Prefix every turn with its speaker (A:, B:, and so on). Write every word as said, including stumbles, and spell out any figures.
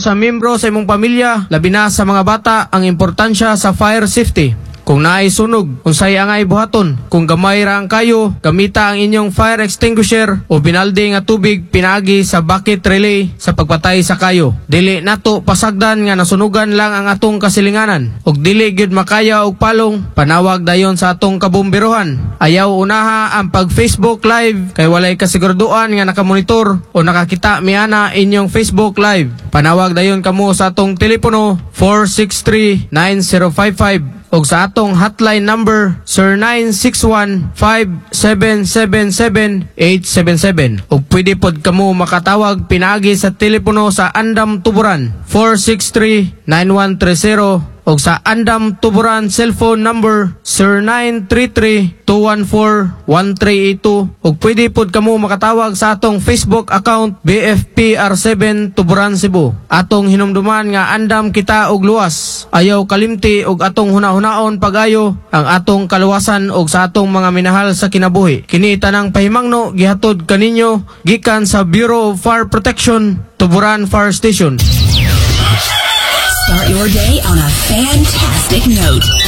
A: sa miyembro sa imong pamilya, labi na sa mga bata, ang importansya sa fire safety. Kung naay sunog, unsay angay buhaton. Kung gamay ra ang kayo, gamita ang inyong fire extinguisher o binalde nga tubig pinagi sa bucket relay sa pagpatay sa kayo. Dili nato pasagdan nga nasunugan lang ang atong kasilinganan. Ug dili gyud makaya og palong, panawag dayon sa atong kabomberohan. Ayaw unaha ang pag Facebook Live kay walay kasiguraduan nga nakamonitor o nakakita miana inyong Facebook Live. Panawag dayon kamo sa atong telepono four six three nine zero five five o sa atong hotline number zero nine six one five seven seven seven eight seven seven. O pwede pod kamo makatawag pinagi sa telepono sa Andam Tuburan four six three nine one three zero o sa Andam Tuburan cellphone number zero nine three three two one four one three eight two o pwede pod kamo makatawag sa atong Facebook account B F P R seven Tuburan Cebu. Atong hinumduman nga andam kita og luwas, ayaw kalimti og atong hunahunaon pagayo ang atong kaluwasan og sa atong mga minahal sa kinabuhi. Kini tanang pahimangno gihatod kaninyo gikan sa Bureau of Fire Protection, Tuburan Fire Station.
B: Start your day on a fantastic note.